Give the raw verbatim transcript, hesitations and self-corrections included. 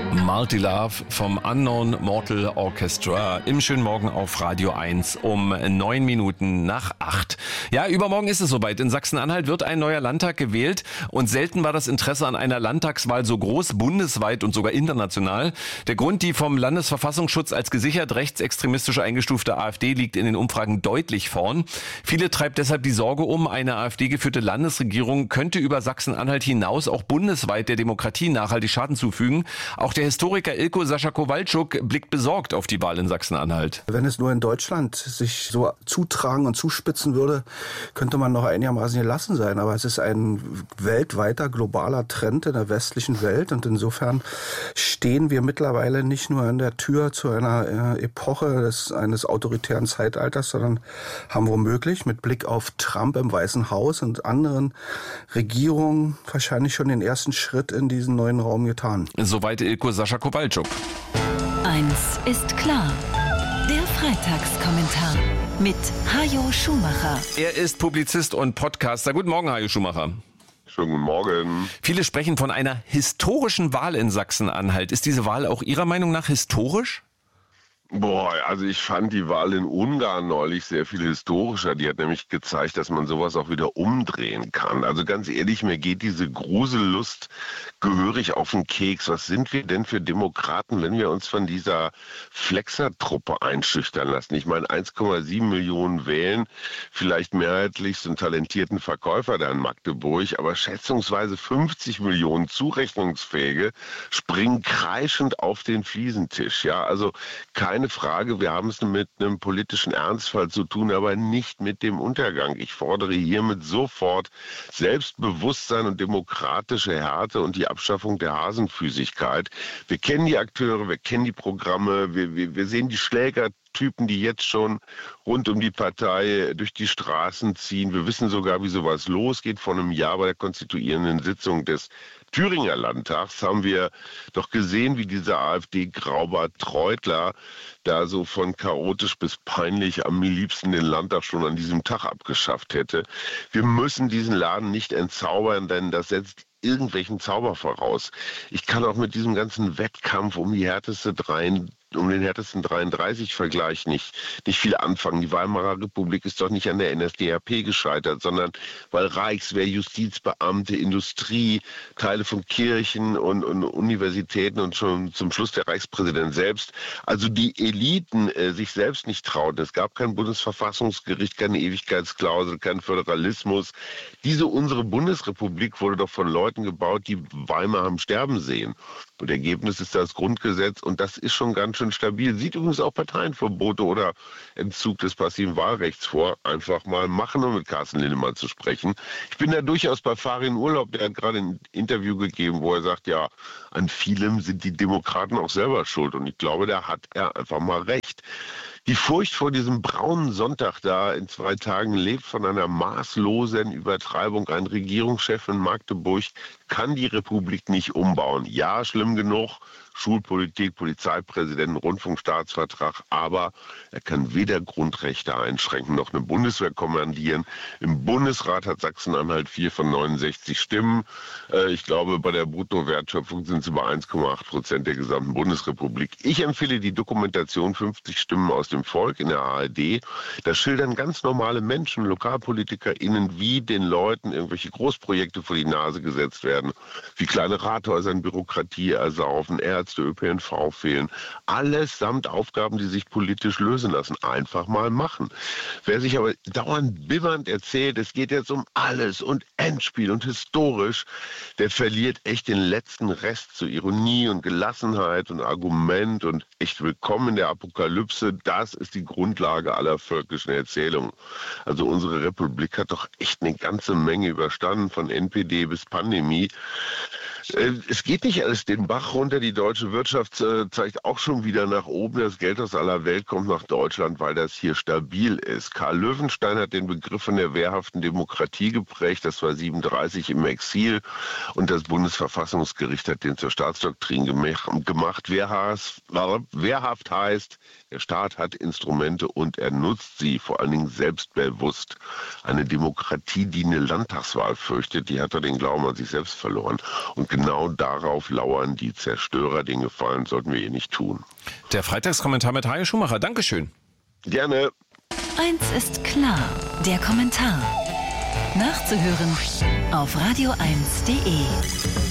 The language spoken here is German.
Marty Love vom Unknown Mortal Orchestra im schönen Morgen auf Radio eins um neun Minuten nach acht. Ja, übermorgen ist es soweit. In Sachsen-Anhalt wird ein neuer Landtag gewählt und selten war das Interesse an einer Landtagswahl so groß, bundesweit und sogar international. Der Grund, die vom Landesverfassungsschutz als gesichert rechtsextremistisch eingestufte AfD liegt in den Umfragen deutlich vorn. Viele treibt deshalb die Sorge um, eine AfD-geführte Landesregierung könnte über Sachsen-Anhalt hinaus auch bundesweit der Demokratie nachhaltig Schaden zufügen. Auch der Historiker Ilko Sascha Kowalczuk blickt besorgt auf die Wahl in Sachsen-Anhalt. Wenn es nur in Deutschland sich so zutragen und zuspitzen würde, könnte man noch einigermaßen gelassen sein. Aber es ist ein weltweiter, globaler Trend in der westlichen Welt. Und insofern stehen wir mittlerweile nicht nur an der Tür zu einer Epoche des, eines autoritären Zeitalters, sondern haben womöglich mit Blick auf Trump im Weißen Haus und anderen Regierungen wahrscheinlich schon den ersten Schritt in diesen neuen Raum getan. Soweit Ilko Sascha Kowalczuk. Eins ist klar. Der Freitagskommentar mit Hajo Schumacher. Er ist Publizist und Podcaster. Guten Morgen, Hajo Schumacher. Schönen guten Morgen. Viele sprechen von einer historischen Wahl in Sachsen-Anhalt. Ist diese Wahl auch Ihrer Meinung nach historisch? Boah, also ich fand die Wahl in Ungarn neulich sehr viel historischer. Die hat nämlich gezeigt, dass man sowas auch wieder umdrehen kann. Also ganz ehrlich, mir geht diese Grusellust gehörig auf den Keks. Was sind wir denn für Demokraten, wenn wir uns von dieser Flexer-Truppe einschüchtern lassen? Ich meine, eins Komma sieben Millionen wählen, vielleicht mehrheitlich sind talentierten Verkäufer da in Magdeburg, aber schätzungsweise fünfzig Millionen Zurechnungsfähige springen kreischend auf den Fliesentisch. Ja, also kein Keine Frage, wir haben es mit einem politischen Ernstfall zu tun, aber nicht mit dem Untergang. Ich fordere hiermit sofort Selbstbewusstsein und demokratische Härte und die Abschaffung der Hasenfüßigkeit. Wir kennen die Akteure, wir kennen die Programme, wir, wir, wir sehen die Schlägertypen, die jetzt schon rund um die Partei durch die Straßen ziehen. Wir wissen sogar, wie sowas losgeht. Vor einem Jahr bei der konstituierenden Sitzung des Thüringer Landtags haben wir doch gesehen, wie dieser AfD-Graubart-Treutler da so von chaotisch bis peinlich am liebsten den Landtag schon an diesem Tag abgeschafft hätte. Wir müssen diesen Laden nicht entzaubern, denn das setzt irgendwelchen Zauber voraus. Ich kann auch mit diesem ganzen Wettkampf um die härteste drei um den härtesten dreiunddreißig-Vergleich nicht, nicht viel anfangen. Die Weimarer Republik ist doch nicht an der N S D A P gescheitert, sondern weil Reichswehr, Justizbeamte, Industrie, Teile von Kirchen und, und Universitäten und schon zum Schluss der Reichspräsident selbst, also die Eliten äh, sich selbst nicht trauten. Es gab kein Bundesverfassungsgericht, keine Ewigkeitsklausel, kein Föderalismus. Diese unsere Bundesrepublik wurde doch von Leuten gebaut, die Weimar haben sterben sehen. Und Ergebnis ist das Grundgesetz und das ist schon ganz schön stabil. Sieht übrigens auch Parteienverbote oder Entzug des passiven Wahlrechts vor. Einfach mal machen, um mit Carsten Linnemann zu sprechen. Ich bin da durchaus bei Farin Urlaub, der hat gerade ein Interview gegeben, wo er sagt, ja, an vielem sind die Demokraten auch selber schuld. Und ich glaube, da hat er einfach mal recht. Die Furcht vor diesem braunen Sonntag da in zwei Tagen lebt von einer maßlosen Übertreibung. Ein Regierungschef in Magdeburg kann die Republik nicht umbauen. Ja, schlimm genug. Schulpolitik, Polizeipräsidenten, Rundfunkstaatsvertrag, aber er kann weder Grundrechte einschränken noch eine Bundeswehr kommandieren. Im Bundesrat hat Sachsen-Anhalt vier von neunundsechzig Stimmen. Ich glaube, bei der Bruttowertschöpfung sind es über eins Komma acht Prozent der gesamten Bundesrepublik. Ich empfehle die Dokumentation fünfzig Stimmen aus dem Volk in der A R D. Da schildern ganz normale Menschen, LokalpolitikerInnen, wie den Leuten irgendwelche Großprojekte vor die Nase gesetzt werden, wie kleine Rathäuser in Bürokratie ersaufen, Ärzte, Ö P N V fehlen. Alles samt Aufgaben, die sich politisch lösen lassen. Einfach mal machen. Wer sich aber dauernd bibbernd erzählt, es geht jetzt um alles und Endspiel und historisch, der verliert echt den letzten Rest zur Ironie und Gelassenheit und Argument und echt willkommen in der Apokalypse. Das ist die Grundlage aller völkischen Erzählungen. Also unsere Republik hat doch echt eine ganze Menge überstanden, von N P D bis Pandemie. Es geht nicht alles den Bach runter. Die deutsche Wirtschaft äh, zeigt auch schon wieder nach oben. Das Geld aus aller Welt kommt nach Deutschland, weil das hier stabil ist. Karl Löwenstein hat den Begriff von der wehrhaften Demokratie geprägt. Das war siebenunddreißig im Exil. Und das Bundesverfassungsgericht hat den zur Staatsdoktrin gemacht. Wehrhaft, wehrhaft heißt Der Staat hat Instrumente und er nutzt sie, vor allen Dingen selbstbewusst. Eine Demokratie, die eine Landtagswahl fürchtet, die hat er den Glauben an sich selbst verloren. Und genau darauf lauern die Zerstörer. Den Gefallen sollten wir ihr nicht tun. Der Freitagskommentar mit Hajo Schumacher. Dankeschön. Gerne. Eins ist klar, der Kommentar. Nachzuhören auf radio eins punkt de.